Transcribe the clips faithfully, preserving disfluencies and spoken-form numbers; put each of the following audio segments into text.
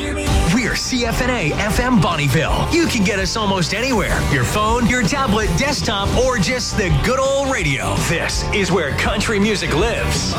We're C F N A F M Bonnieville. You can get us almost anywhere. Your phone, your tablet, desktop, or just the good old radio. This is where country music lives.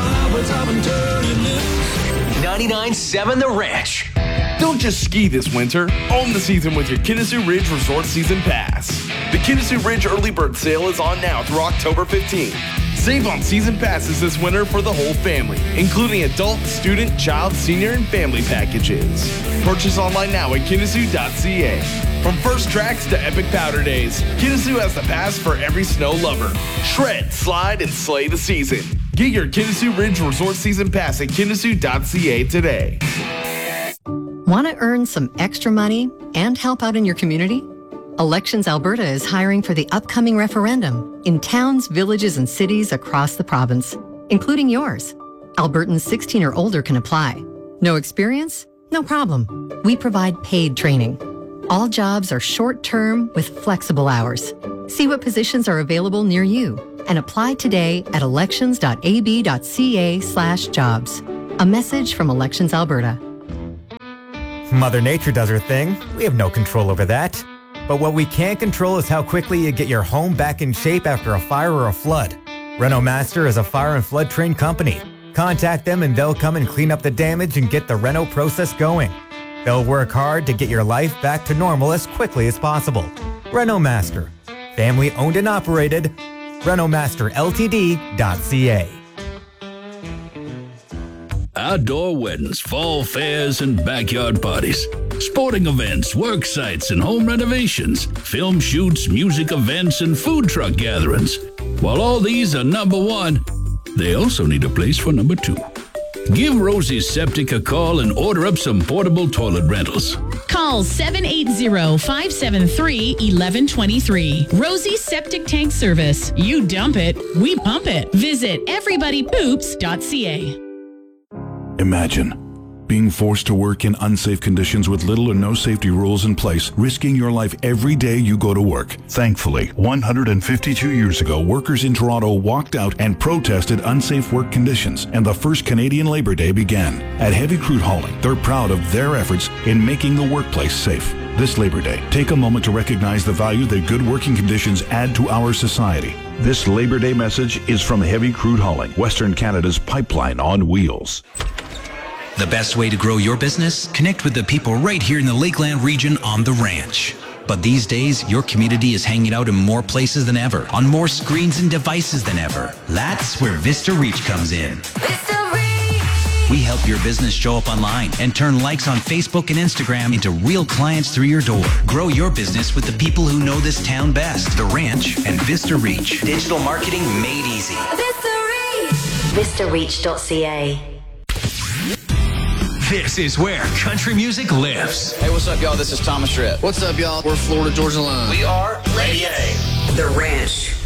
ninety-nine point seven The Ranch. Don't just ski this winter. Own the season with your Kinnison Ridge Resort Season Pass. The Kinnison Ridge Early Bird Sale is on now through October fifteenth. Save on season passes this winter for the whole family, including adult, student, child, senior, and family packages. Purchase online now at Kinnison dot C A. From first tracks to epic powder days, Kinnison has the pass for every snow lover. Shred, slide, and slay the season. Get your Kinnison Ridge Resort Season Pass at Kinnison dot C A today. Want to earn some extra money and help out in your community? Elections Alberta is hiring for the upcoming referendum in towns, villages, and cities across the province, including yours. Albertans sixteen or older can apply. No experience? No problem. We provide paid training. All jobs are short-term with flexible hours. See what positions are available near you and apply today at elections dot a b dot c a slash jobs. A message from Elections Alberta. Mother Nature does her thing. We have no control over that. But what we can control is how quickly you get your home back in shape after a fire or a flood. Renomaster is a fire and flood trained company. Contact them and they'll come and clean up the damage and get the reno process going. They'll work hard to get your life back to normal as quickly as possible. Renomaster. Family owned and operated. Renomaster L T D dot C A. Outdoor weddings, fall fairs, and backyard parties. Sporting events, work sites, and home renovations. Film shoots, music events, and food truck gatherings. While all these are number one, they also need a place for number two. Give Rosie's Septic a call and order up some portable toilet rentals. Call seven eight zero, five seven three, one one two three. Rosie's Septic Tank Service. You dump it, we pump it. Visit everybody poops dot c a. Imagine being forced to work in unsafe conditions with little or no safety rules in place, risking your life every day you go to work. Thankfully, one hundred fifty-two years ago, workers in Toronto walked out and protested unsafe work conditions, and the first Canadian Labor Day began. At Heavy Crude Hauling, they're proud of their efforts in making the workplace safe. This Labor Day, take a moment to recognize the value that good working conditions add to our society. This Labor Day message is from Heavy Crude Hauling, Western Canada's pipeline on wheels. The best way to grow your business? Connect with the people right here in the Lakeland region on The Ranch. But these days, your community is hanging out in more places than ever, on more screens and devices than ever. That's where Vista Reach comes in. Vista Reach! We help your business show up online and turn likes on Facebook and Instagram into real clients through your door. Grow your business with the people who know this town best. The Ranch and Vista Reach. Digital marketing made easy. Vista Reach! Vista Reach dot c a. This is where country music lives. Hey, what's up, y'all? This is Thomas Tripp. What's up, y'all? We're Florida Georgia Line. We are Lady A. The Ranch.